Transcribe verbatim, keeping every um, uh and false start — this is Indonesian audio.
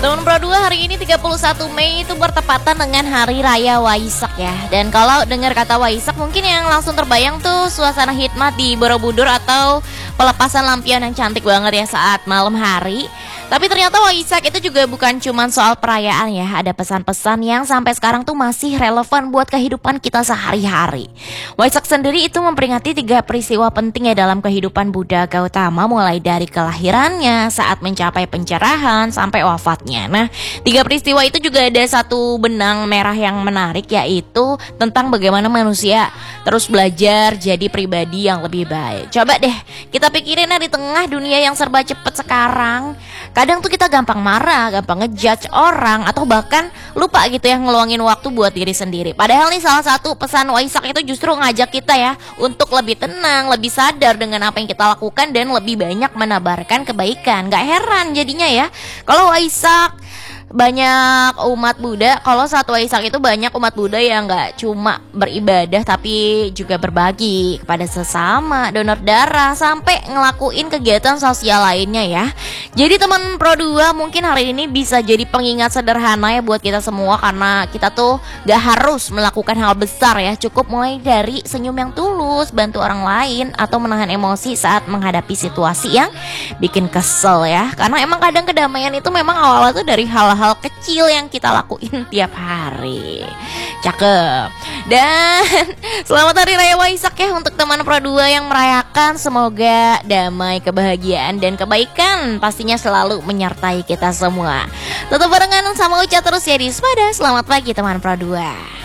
Teman Pro dua, hari ini tiga puluh satu Mei itu bertepatan dengan Hari Raya Waisak ya. Dan kalau dengar kata Waisak mungkin yang langsung terbayang tuh suasana hikmat di Borobudur atau pelepasan lampion yang cantik banget ya saat malam hari. Tapi ternyata Waisak itu juga bukan cuma soal perayaan ya. Ada pesan-pesan yang sampai sekarang tuh masih relevan buat kehidupan kita sehari-hari. Waisak sendiri itu memperingati tiga peristiwa penting ya dalam kehidupan Buddha Gautama, mulai dari kelahirannya, saat mencapai pencerahan, sampai wafatnya. Nah, tiga peristiwa itu juga ada satu benang merah yang menarik, yaitu tentang bagaimana manusia terus belajar jadi pribadi yang lebih baik. Coba deh kita pikirin ya, di tengah dunia yang serba cepet sekarang, kadang tuh kita gampang marah, gampang ngejudge orang, atau bahkan lupa gitu ya ngeluangin waktu buat diri sendiri. Padahal nih salah satu pesan Waisak itu justru ngajak kita ya untuk lebih tenang, lebih sadar dengan apa yang kita lakukan, dan lebih banyak menebarkan kebaikan. Gak heran jadinya ya kalau Waisak banyak umat Buddha, kalau saat Waisak itu banyak umat Buddha yang gak cuma beribadah tapi juga berbagi kepada sesama, donor darah, sampai ngelakuin kegiatan sosial lainnya ya. Jadi teman Pro dua, mungkin hari ini bisa jadi pengingat sederhana ya buat kita semua, karena kita tuh gak harus melakukan hal besar ya. Cukup mulai dari senyum yang tulus, bantu orang lain, atau menahan emosi saat menghadapi situasi yang bikin kesel ya. Karena emang kadang kedamaian itu memang awalnya tuh dari hal-hal hal kecil yang kita lakuin tiap hari. Cakep. Dan selamat Hari Raya Waisak ya untuk teman Pro dua yang merayakan. Semoga damai, kebahagiaan, dan kebaikan pastinya selalu menyertai kita semua. Tetap barengan sama Uca terus ya di Sepada. Selamat pagi teman Pro dua.